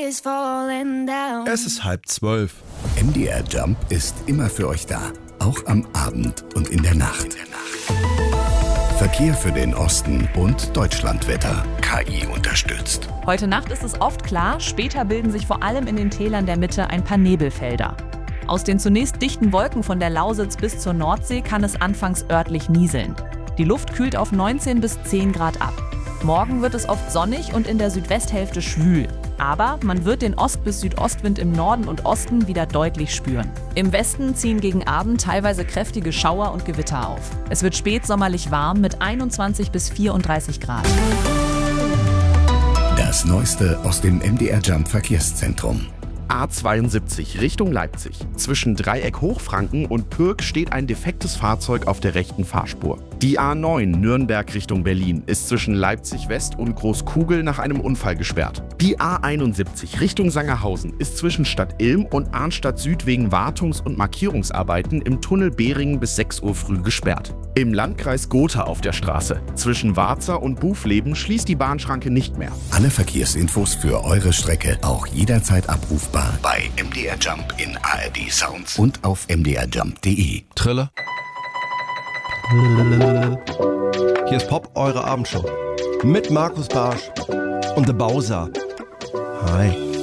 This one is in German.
is falling down. Es ist 11:30. MDR Jump ist immer für euch da, auch am Abend und in der Nacht. Verkehr für den Osten und Deutschlandwetter. KI unterstützt. Heute Nacht ist es oft klar, später bilden sich vor allem in den Tälern der Mitte ein paar Nebelfelder. Aus den zunächst dichten Wolken von der Lausitz bis zur Nordsee kann es anfangs örtlich nieseln. Die Luft kühlt auf 19 bis 10 Grad ab. Morgen wird es oft sonnig und in der Südwesthälfte schwül. Aber man wird den Ost- bis Südostwind im Norden und Osten wieder deutlich spüren. Im Westen ziehen gegen Abend teilweise kräftige Schauer und Gewitter auf. Es wird spätsommerlich warm mit 21 bis 34 Grad. Das Neueste aus dem MDR Jump Verkehrszentrum. A72 Richtung Leipzig. Zwischen Dreieck Hochfranken und Pürg steht ein defektes Fahrzeug auf der rechten Fahrspur. Die A9 Nürnberg Richtung Berlin ist zwischen Leipzig West und Großkugel nach einem Unfall gesperrt. Die A71 Richtung Sangerhausen ist zwischen Stadt Ilm und Arnstadt Süd wegen Wartungs- und Markierungsarbeiten im Tunnel Behringen bis 6 Uhr früh gesperrt. Im Landkreis Gotha auf der Straße zwischen Warza und Bufleben schließt die Bahnschranke nicht mehr. Alle Verkehrsinfos für eure Strecke auch jederzeit abrufbar bei MDR Jump in ARD Sounds und auf mdrjump.de. Trille. Hier ist Pop, eure Abendshow. Mit Markus Barsch und The Bowser. Hi.